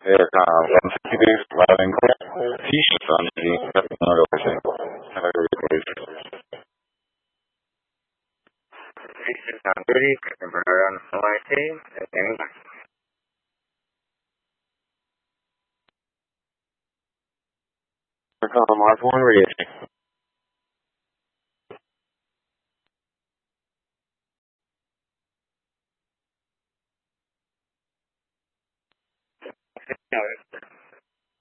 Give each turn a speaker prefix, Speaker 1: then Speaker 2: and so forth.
Speaker 1: Aircom 160 base, loud and clear. T-shirts on the notification. Have a great day. T-shirts on duty, customer on OIT, standing by. Aircom Mark 1 radio check.